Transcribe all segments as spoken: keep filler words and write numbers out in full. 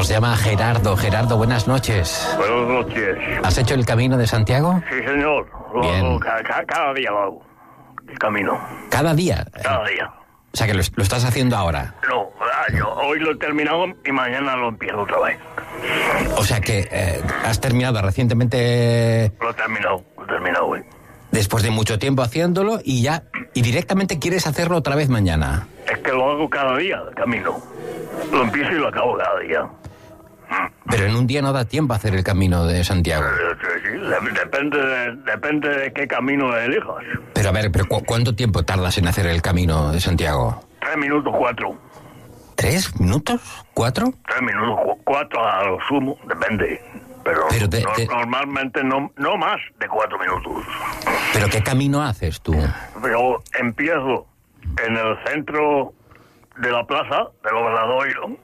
Nos llama Gerardo. Gerardo, buenas noches. Buenas noches. ¿Has hecho el Camino de Santiago? Sí, señor. Lo Bien. hago ca- ca- cada día lo hago. El camino. ¿Cada día? Cada día. O sea, que lo, lo estás haciendo ahora. No, ah, yo hoy lo he terminado y mañana lo empiezo otra vez. O sea, que eh, has terminado recientemente, Lo he terminado, lo he terminado hoy. después de mucho tiempo haciéndolo, y ya, y directamente quieres hacerlo otra vez mañana. Es que lo hago cada día, el camino. Lo empiezo y lo acabo cada día. Pero en un día no da tiempo a hacer el Camino de Santiago. Eh, sí, sí, de- depende, de, depende de qué camino elijas. Pero a ver, pero ¿cu- ¿cuánto tiempo tardas en hacer el Camino de Santiago? Tres minutos, cuatro. ¿Tres minutos? ¿Cuatro? Tres minutos, cu- cuatro a lo sumo, depende. Pero, Pero de- no- de- normalmente no, no más de cuatro minutos. ¿Pero qué camino haces tú? Yo empiezo en el centro de la plaza del Obradoiro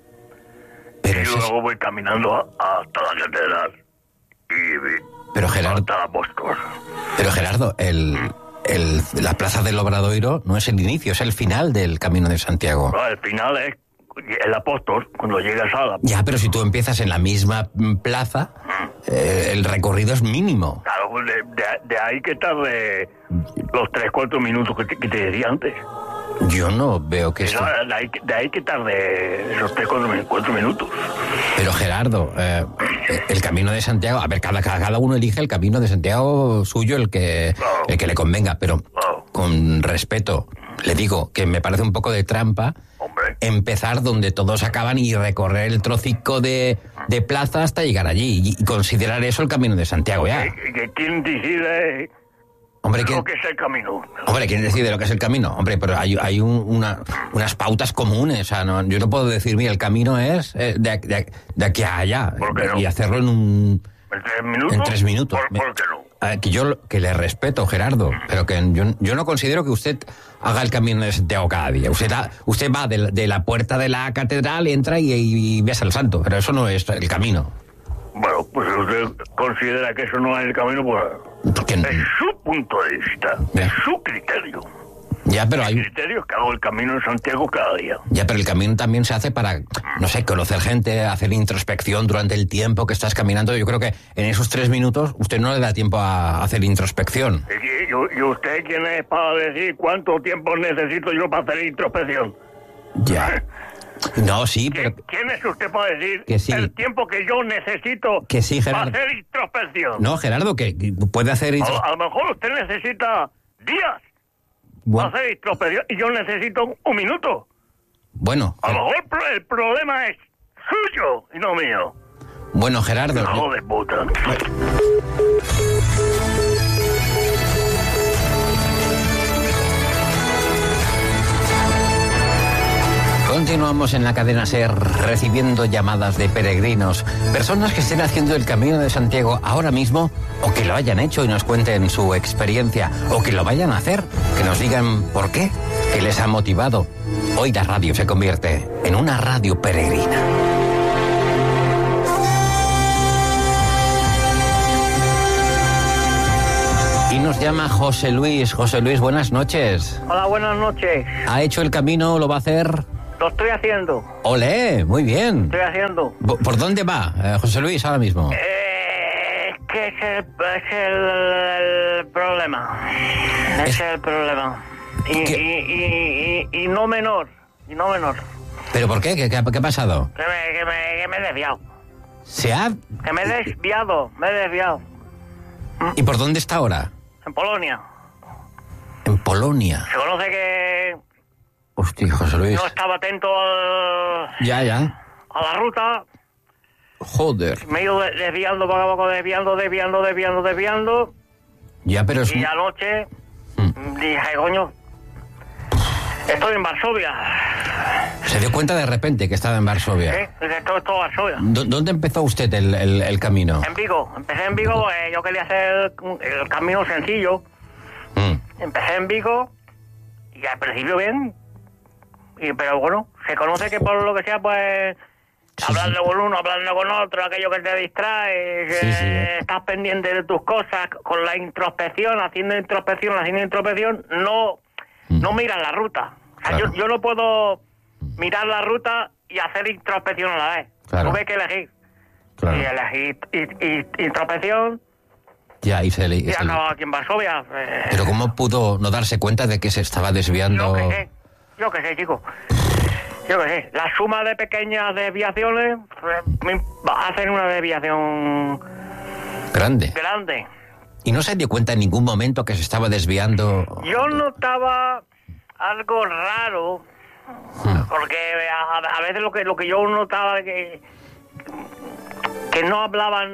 Pero, y ese es- luego voy caminando a- hasta la catedral y pero Gerardo, hasta la Apóstol. pero Gerardo, el, el- la Plaza del Obradoiro no es el inicio, es el final del Camino de Santiago. No, al final es el Apóstol, cuando llegas a la... Ya, pero si tú empiezas en la misma mm, plaza, eh, el recorrido es mínimo. Claro, pues de, de- de ahí que tarde los tres, cuatro minutos que te, que te decía antes. Yo no veo que esto... De ahí, que- de ahí que tarde esos tres, cuatro, min- cuatro minutos. Pero Gerardo, eh, el Camino de Santiago, a ver, cada, cada uno elige el Camino de Santiago suyo, el que, el que le convenga, pero Claro. con respeto, le digo que me parece un poco de trampa Hombre. empezar donde todos acaban y recorrer el trocico de, de plaza hasta llegar allí y, y considerar eso el Camino de Santiago ya. Que, que ¿Quién decide Hombre, lo ¿quién, que es el camino? hombre, ¿quién decide lo que es el camino? Hombre, pero hay, hay un- una, unas pautas comunes. O sea, no, yo no puedo decir, mira, el camino es eh, de, de- de aquí a allá ¿Por qué no? y hacerlo en un... ¿En tres minutos? En tres minutos. ¿Por, por qué no? Ah, que yo que le respeto, Gerardo, pero que yo, yo no considero que usted haga el Camino de Santiago cada día. Usted, da- usted va de, la- de la puerta de la catedral, entra y, y besa al santo, pero eso no es el camino. Bueno, pues si usted considera que eso no es el camino, pues Porque, es su punto de vista, Ya. es su criterio. ya, pero El hay, criterio es que hago el camino de Santiago cada día. ya, pero el camino también se hace para, no sé, conocer gente, hacer introspección durante el tiempo que estás caminando. Yo creo que en esos tres minutos usted no le da tiempo a hacer introspección. ¿Y, y- y usted quién es para decir cuánto tiempo necesito yo para hacer introspección? Ya. No, sí, pero... ¿Quién, quién es usted para decir Que sí. el tiempo que yo necesito Que sí, para Gerardo. hacer introspección? No, Gerardo, que puede hacer... A, intros- a lo mejor usted necesita días Bueno, para hacer introspección y yo necesito un minuto. bueno, A lo mejor el pro- el problema es suyo y no mío. bueno, Gerardo... Hijo de puta. Continuamos en la cadena SER recibiendo llamadas de peregrinos, personas que estén haciendo el Camino de Santiago ahora mismo o que lo hayan hecho y nos cuenten su experiencia o que lo vayan a hacer, que nos digan por qué, qué les ha motivado. Hoy la radio se convierte en una radio peregrina. Y nos llama José Luis. José Luis, buenas noches. Hola, buenas noches. ¿Ha hecho el camino? ¿Lo va a hacer? Lo estoy haciendo. ¡Olé! Muy bien. Estoy haciendo. ¿Por por dónde va, eh, José Luis, ahora mismo? Eh, es que es el, es el, el problema. Es, Es- el problema. Y, ¿Qué? y, y, y, y no menor. Y no menor. ¿Pero por qué? ¿Qué, qué ha, qué ha pasado? Que me, que, me, que me he desviado. ¿Se ha...? Que me he desviado. Me he desviado. ¿Y por dónde está ahora? En Polonia. En Polonia. Se conoce que Hostia, José Luis. no estaba atento al- Ya, ya. a la ruta. Joder. Me he ido de- desviando poco a poco, desviando, desviando, desviando, desviando. Ya, pero es... Y anoche Mm. dije, coño, estoy en Varsovia. Se dio cuenta de repente que estaba en Varsovia. ¿Eh? Esto es todo Varsovia. ¿Dó- ¿Dónde empezó usted el, el- el camino? En Vigo. Empecé en Vigo, pues, yo quería hacer el camino sencillo. Mm. Empecé en Vigo y al principio bien. Y, pero bueno, se conoce que por lo que sea, pues, Sí, hablando con uno, hablando con otro, aquello que te distrae, que Sí, sí. estás pendiente de tus cosas, con la introspección, haciendo introspección, haciendo introspección, no, Mm. no miras la ruta. O sea, Claro. yo, yo no puedo mirar la ruta y hacer introspección a la vez. Claro. Tuve que elegir. Claro. Y elegí y, y, introspección Ya, y se le... y se le- acababa aquí en Varsovia. Eh, Pero ¿cómo pudo no darse cuenta de que se estaba desviando? Yo que sé, yo que sé, chico. Yo que sé. La suma de pequeñas desviaciones eh, me hacen una desviación Grande. grande. ¿Y no se dio cuenta en ningún momento que se estaba desviando? Yo notaba algo raro, Hmm. porque a, a veces lo que lo que yo notaba que que no hablaban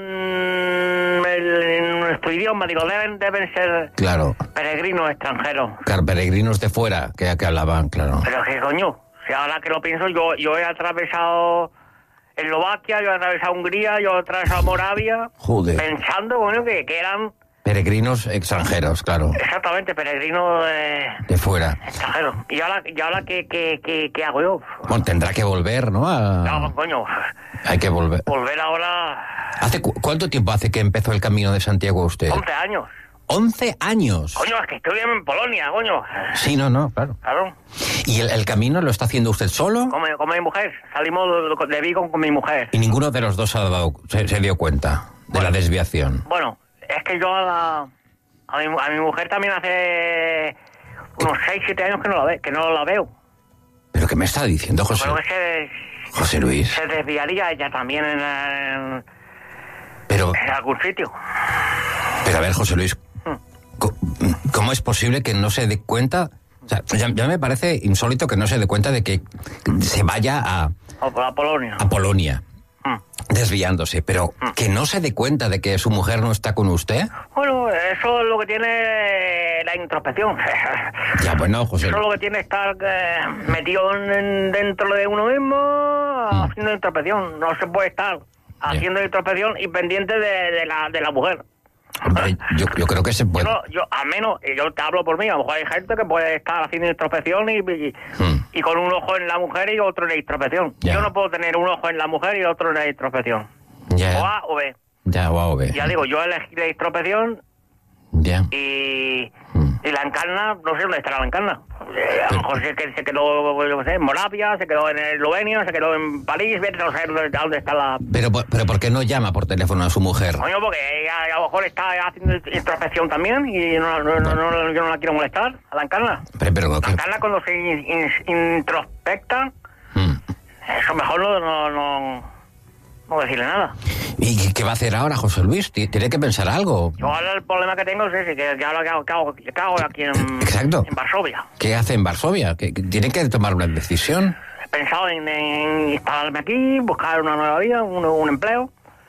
el, en nuestro idioma, digo, deben deben ser Claro, peregrinos extranjeros. claro, peregrinos de fuera que, que hablaban, claro. Pero qué coño, si ahora que lo pienso, yo yo he atravesado Eslovaquia, yo he atravesado Hungría, yo he atravesado Moravia, Joder. pensando, coño, que, que eran Peregrinos extranjeros, claro, exactamente peregrinos eh, de fuera. extranjeros. Y ahora, y ahora ¿qué, qué, qué, qué hago yo? Bueno, tendrá que volver, ¿no? A- No, coño, Hay que volver. volver ahora ¿Hace cu- ¿Cuánto tiempo hace que empezó el Camino de Santiago usted? once años. once años. Coño, es que estoy en Polonia, coño. Sí, no, no, claro. Claro, ¿Y el, el camino lo está haciendo usted solo? con mi, con mi mujer. Salimos de, de Vigo con mi mujer. Y ninguno de los dos se, ha dado- se, se dio cuenta de la desviación. Bueno, es que yo a, la, a, mi, a mi mujer también hace unos seis siete años que no la, ve, que no la veo. ¿Pero qué me está diciendo, José, Pero que se, José Luis? se desviaría ella también en, en, Pero, en algún sitio. pero a ver, José Luis, Hmm. co- ¿cómo es posible que no se dé cuenta? O sea, ya, ya me parece insólito que no se dé cuenta de que se vaya a, O por la Polonia. a Polonia Hmm. desviándose, pero que no se dé cuenta de que su mujer no está con usted. Bueno, eso es lo que tiene la introspección. Ya, bueno, José Eso es Luis. lo que tiene estar eh, metido en- dentro de uno mismo haciendo introspección. No se puede estar haciendo introspección y pendiente de, de la, de la mujer. Hombre, yo, yo creo que se Yo, puede. no- yo, al menos, y yo te hablo por mí, a lo mejor hay gente que puede estar haciendo introspección y, y, Hmm. y con un ojo en la mujer y otro en la introspección. Ya. Yo no puedo tener un ojo en la mujer y otro en la introspección. Ya, O A o B. ya, guau, ve. Ya digo, yo elegí la introspección Ya. y, Hmm. y la encarna, no sé dónde estará la encarna. Eh, a lo mejor se, que- se quedó, yo qué sé, en Moravia, se quedó en Eslovenia, se quedó en París, vete a saber dónde, dónde está la... Pero, por- pero ¿por qué no llama por teléfono a su mujer? Coño, porque ella a lo mejor está haciendo introspección también y no, no, no, no- yo no la quiero molestar, a la encarna. Pero, pero, La ¿qué? encarna cuando se in- in- introspecta, Hmm. eso mejor no, no, no, no decirle nada. ¿Y qué- qué va a hacer ahora, José Luis? Ti- Tiene que pensar algo. Yo ahora el problema que tengo es ese, que ya lo que hago, que hago- que hago aquí en, Exacto. en Varsovia. ¿Qué hace en Varsovia? Que que tiene que tomar una decisión. He pensado en, en instalarme aquí, buscar una nueva vida, un, un empleo.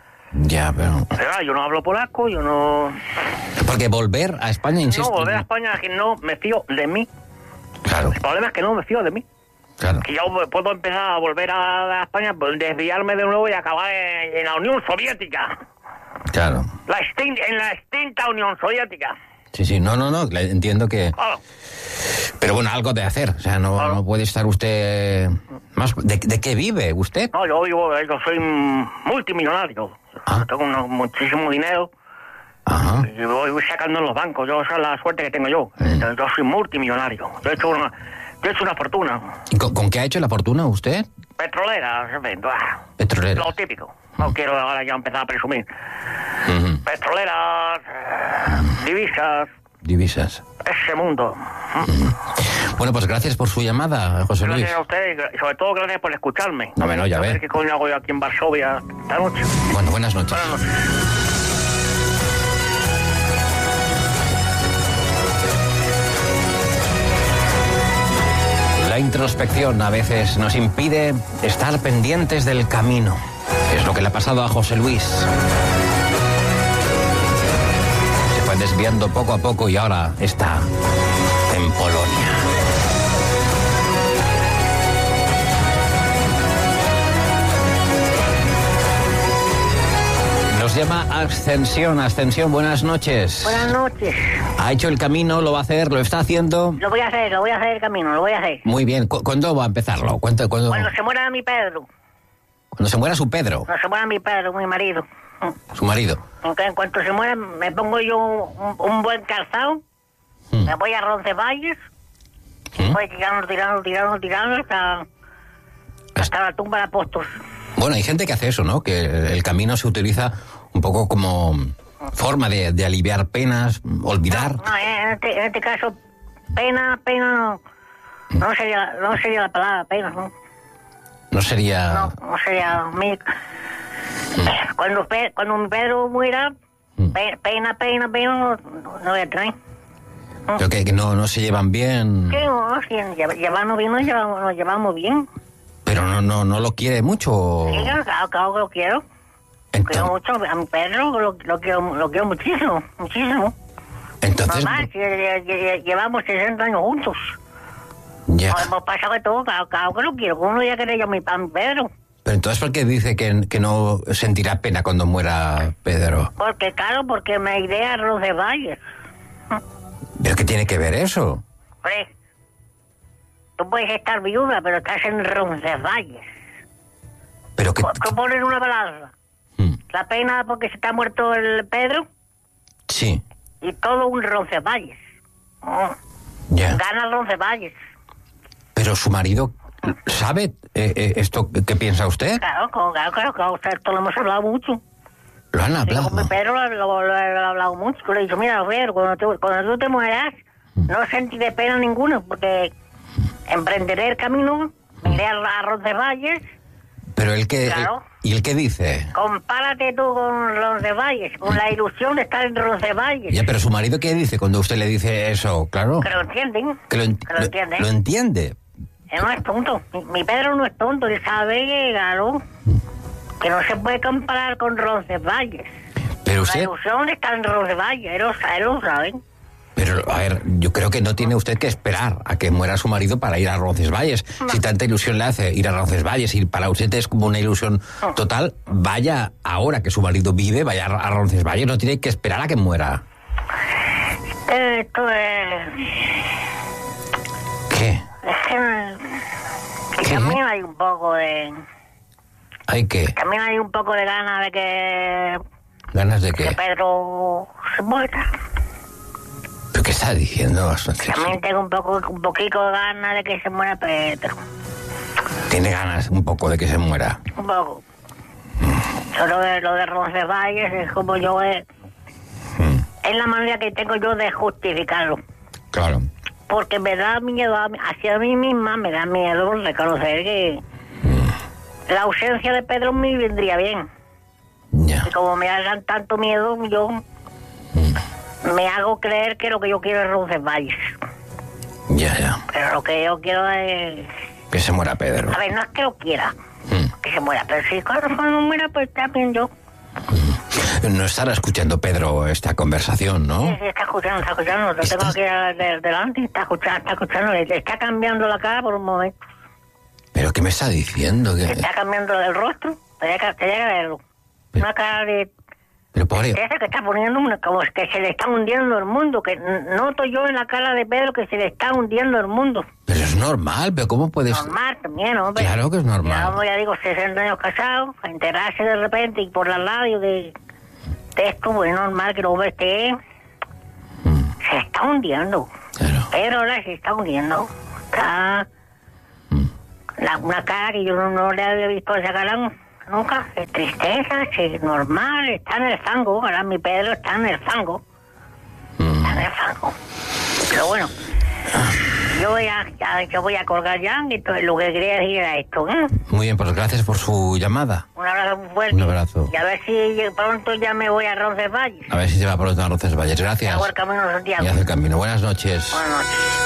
Ya, pero... Pero claro, yo no hablo polaco, yo no... Porque volver a España, insisto... No, volver a España es que no me fío de mí. Claro, El problema es que no me fío de mí. claro. Que yo puedo empezar a volver a, a España, pues, desviarme de nuevo y acabar en, en la Unión Soviética. Claro. La extin- en la extinta Unión Soviética. Sí, sí, no, no, no, le- entiendo que... Claro. Pero bueno, algo de hacer. O sea, no, Claro. no puede estar usted... más ¿De, de qué vive usted? No, yo vivo, yo soy multimillonario. Ah. Tengo uno- muchísimo dinero Ajá. y voy, voy sacando en los bancos. Yo, esa es la suerte que tengo yo. Mm. Yo soy multimillonario. Yo he hecho una, yo he hecho una fortuna. ¿Y con, con qué ha hecho la fortuna usted? Petrolera, en fin, ah, Petrolera. lo típico. No quiero ahora ya empezar a presumir. Ujú. Petroleras, eh, divisas, Divisas. ese mundo. Bueno, pues gracias por su llamada, José Luis. Gracias a ustedes y sobre todo gracias por escucharme. No, bueno, ya a ve. ver qué coño hago yo aquí en Varsovia esta noche. Bueno, buenas noches. Buenas noches. La introspección a veces nos impide estar pendientes del camino. Es lo que le ha pasado a José Luis. Se fue desviando poco a poco y ahora está en Polonia. Nos llama Ascensión. Ascensión, buenas noches. Buenas noches. Ha hecho el camino, lo va a hacer, lo está haciendo. Lo voy a hacer, lo voy a hacer el camino, lo voy a hacer. Muy bien. ¿Cu- ¿Cuándo va a empezarlo? ¿Cuándo, cuándo- Cuando se muera mi Pedro, cuando se muera su Pedro, cuando se muera mi Pedro, mi marido. su marido. Aunque en cuanto se muera me pongo yo un, un buen calzado, Mm. me voy a Roncesvalles, ¿Mm? voy tirando, tirando, tirando, tirando hasta, hasta la tumba de apóstol. Bueno, hay gente que hace eso, ¿no? Que el camino se utiliza un poco como forma de, de aliviar penas, olvidar. No, no, en, este, en este caso, pena, pena no, no sería, no sería la palabra pena, ¿no? No sería... No, no sería... Mi, mm. Cuando, cuando mi Pedro muera, mm. pe, pena, pena, pena, no, no voy a tener. Pero que, que no, no se llevan bien. Sí, no, sí, llevarnos bien, nos llevamos, nos llevamos bien. Pero no, no, no lo quiere mucho. Sí, claro, claro que lo quiero. Entonces, quiero mucho, a mi Pedro lo, lo, quiero, lo quiero muchísimo, muchísimo. Entonces... Normal, si, llevamos sesenta años juntos. Ya. Nos hemos pasado de todo, claro, claro que lo quiero. ¿Cómo no voy a querer yo a mi, a mi Pedro? Pero entonces, ¿por qué dice que, que no sentirá pena cuando muera Pedro? Porque, claro, porque me iré a Roncesvalles. ¿Pero qué tiene que ver eso? Hombre, tú puedes estar viuda, pero estás en Roncesvalles. Pero que... ¿Tú pones una balanza? Hmm. La pena porque se está muerto el Pedro. Sí. Y todo un Roncesvalles. Oh. Ya. Gana Roncesvalles. Pero su marido... ¿Sabe eh, eh, esto que piensa usted? Claro, claro, claro, claro, esto lo hemos hablado mucho. ¿Lo han hablado? Sí, Pedro lo, lo, lo, lo he hablado mucho. Le he dicho, mira, Pedro, cuando, tú, cuando tú te mueras, mm. no sentiré pena ninguna, porque emprenderé el camino, me iré a Roncesvalles. Pero él que... Claro. ¿Y él qué dice? Compárate tú con Roncesvalles, con la ilusión de estar en Roncesvalles. Ya, pero su marido ¿qué dice cuando usted le dice eso? Claro. Que lo entienden. Que lo, ent que lo entienden. Lo entiende. Él no es tonto. Mi, mi Pedro no es tonto. Él sabe que, claro, que no se puede comparar con Roncesvalles. Pero usted... La ilusión está en Roncesvalles. Él, él lo sabe. Pero, a ver, yo creo que no tiene usted que esperar a que muera su marido para ir a Roncesvalles. No. Si tanta ilusión le hace ir a Roncesvalles y para usted es como una ilusión no. total, vaya ahora que su marido vive, vaya a Roncesvalles. No tiene que esperar a que muera. Esto es... ¿Qué? Es que, que también hay un poco de... ¿Hay qué? También hay un poco de ganas de que... ¿Ganas de qué? Que Pedro se muera. ¿Pero qué está diciendo? También tengo un poco, un poquito de ganas de que se muera Pedro. ¿Tiene ganas un poco de que se muera? Un poco. Mm. Solo de, lo de Roncesvalles es como yo... Es, mm. es la manera que tengo yo de justificarlo. Claro. Porque me da miedo, hacia mí misma me da miedo reconocer que mm. la ausencia de Pedro me vendría bien. Ya. Y como me hagan tanto miedo, yo mm. me hago creer que lo que yo quiero es Roncesvalles. Ya, ya. Pero lo que yo quiero es... Que se muera Pedro. A ver, no es que lo quiera, mm. que se muera, pero si cuando muera, pues también yo... No estará escuchando Pedro esta conversación, ¿no? Sí, sí, está escuchando, está escuchando. Lo ¿Está? tengo aquí de, delante, está escuchando, está escuchando. Le está cambiando la cara por un momento. ¿Pero qué me está diciendo? ¿Qué? Está cambiando el rostro. Tenía que, tenía que verlo. Pero, una cara de... Pero pobre... Esa que está poniendo una, como que se le está hundiendo el mundo. Que noto yo en la cara de Pedro que se le está hundiendo el mundo. Pero es normal, pero ¿cómo puedes...? Normal también, hombre. Claro que es normal. Ya, como ya digo, sesenta años casados, a enterarse de repente y por la radio de... esto, pues es normal que el hombre esté... Mm. Se está hundiendo. Claro. Pero ahora se está hundiendo. Está... Mm. La, una cara que yo no, no le había visto esa cara nunca. Es tristeza, es normal, está en el fango. Ahora mi Pedro está en el fango. Mm. Está en el fango. Pero bueno... Yo voy a, ya, yo voy a colgar ya, entonces lo que quería decir era esto. ¿eh? Muy bien, pues gracias por su llamada. Un abrazo muy fuerte. Un abrazo. Y a ver si pronto ya me voy a Roncesvalles. A ver si se va pronto a Roncesvalles. Gracias. Hago el camino de Santiago. Y hace el camino. Buenas noches. Buenas noches.